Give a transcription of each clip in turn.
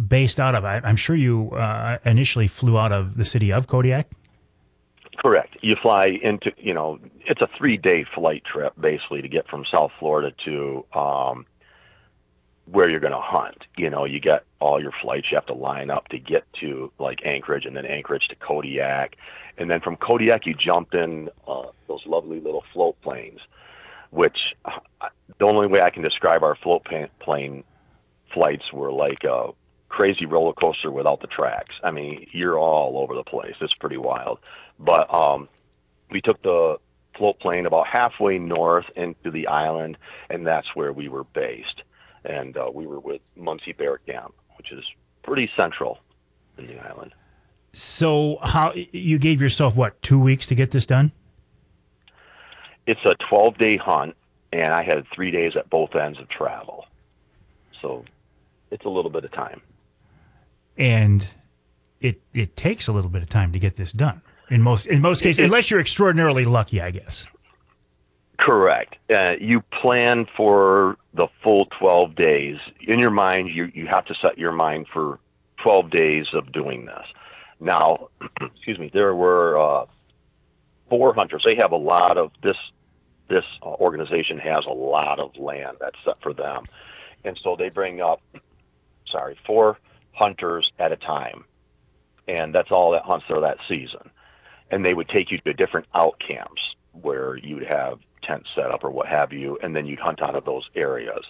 based out of? I'm sure you initially flew out of the city of Kodiak. Correct. You fly into, it's a 3-day flight trip basically to get from South Florida to where you're going to hunt. You get all your flights. You have to line up to get to like Anchorage, and then Anchorage to Kodiak. And then from Kodiak, you jump in those lovely little float planes, which the only way I can describe our float plane flights were like a crazy roller coaster without the tracks. I mean, you're all over the place. It's pretty wild. But we took the float plane about halfway north into the island, and that's where we were based. And we were with Muncie Bear Camp, which is pretty central in the island. So how you gave yourself, 2 weeks to get this done? It's a 12-day hunt, and I had 3 days at both ends of travel. So it's a little bit of time. And it takes a little bit of time to get this done. In most cases, unless you're extraordinarily lucky, I guess. Correct. You plan for the full 12 days. In your mind, you have to set your mind for 12 days of doing this. Now, excuse me, there were 4 hunters. They have a lot of this organization has a lot of land that's set for them. And so they bring up, 4 hunters at a time. And that's all that hunts there that season. And they would take you to different out camps where you would have tents set up or what have you, and then you'd hunt out of those areas.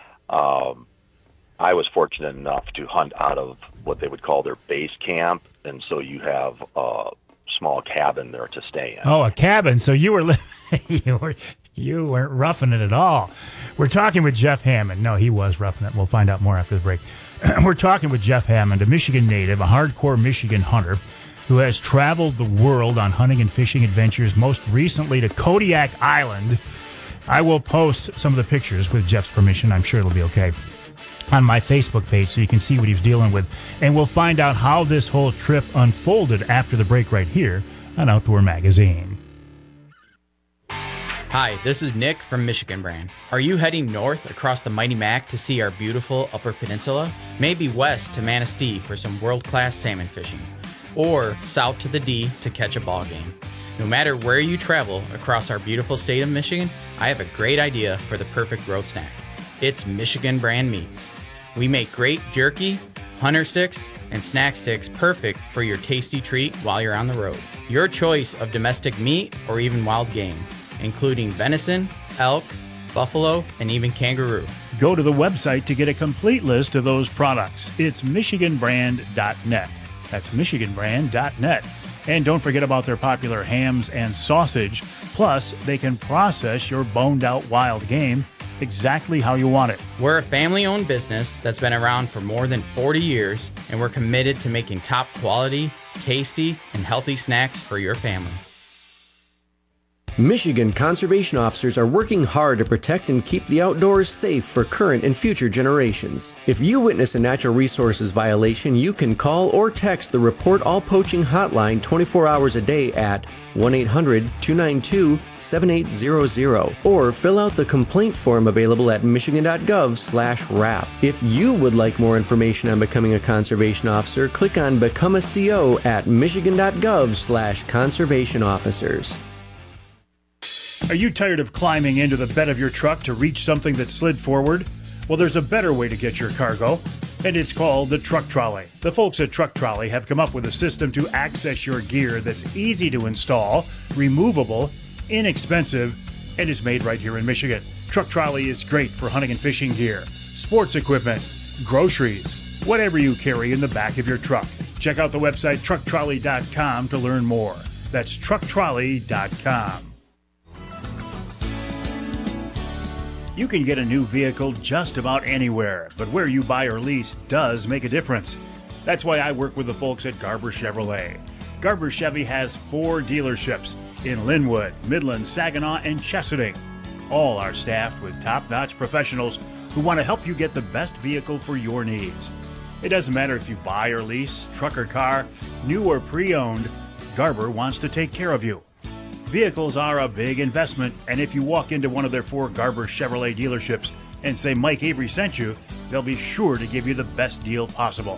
I was fortunate enough to hunt out of what they would call their base camp, and so you have a small cabin there to stay in. Oh, a cabin. So you were you weren't roughing it at all. We're talking with Jeff Hammond. No, he was roughing it. We'll find out more after the break. We're talking with Jeff Hammond, a Michigan native, a hardcore Michigan hunter who has traveled the world on hunting and fishing adventures, most recently to Kodiak Island. I will post some of the pictures with Jeff's permission. I'm sure it'll be okay on my Facebook page so you can see what he's dealing with. And we'll find out how this whole trip unfolded after the break right here on Outdoor Magazine. Hi, this is Nick from Michigan Brand. Are you heading north across the Mighty Mac to see our beautiful Upper Peninsula? Maybe west to Manistee for some world-class salmon fishing? Or south to the D to catch a ball game? No matter where you travel across our beautiful state of Michigan, I have a great idea for the perfect road snack. It's Michigan Brand Meats. We make great jerky, hunter sticks, and snack sticks perfect for your tasty treat while you're on the road. Your choice of domestic meat or even wild game, including venison, elk, buffalo, and even kangaroo. Go to the website to get a complete list of those products. It's michiganbrand.net. That's michiganbrand.net. And don't forget about their popular hams and sausage. Plus, they can process your boned-out wild game exactly how you want it. We're a family-owned business that's been around for more than 40 years, and we're committed to making top quality, tasty, and healthy snacks for your family. Michigan conservation officers are working hard to protect and keep the outdoors safe for current and future generations. If you witness a natural resources violation, you can call or text the Report All Poaching hotline 24 hours a day at 1-800-292-7800 or fill out the complaint form available at michigan.gov/RAP. If you would like more information on becoming a conservation officer, click on Become a CO at michigan.gov/conservation officers. Are you tired of climbing into the bed of your truck to reach something that slid forward? Well, there's a better way to get your cargo, and it's called the Truck Trolley. The folks at Truck Trolley have come up with a system to access your gear that's easy to install, removable, inexpensive, and is made right here in Michigan. Truck Trolley is great for hunting and fishing gear, sports equipment, groceries, whatever you carry in the back of your truck. Check out the website trucktrolley.com to learn more. That's trucktrolley.com. You can get a new vehicle just about anywhere, but where you buy or lease does make a difference. That's why I work with the folks at Garber Chevrolet. Garber Chevy has 4 dealerships in Linwood, Midland, Saginaw, and Chesaning. All are staffed with top-notch professionals who want to help you get the best vehicle for your needs. It doesn't matter if you buy or lease, truck or car, new or pre-owned, Garber wants to take care of you. Vehicles are a big investment, and if you walk into one of their 4 Garber Chevrolet dealerships and say Mike Avery sent you, they'll be sure to give you the best deal possible.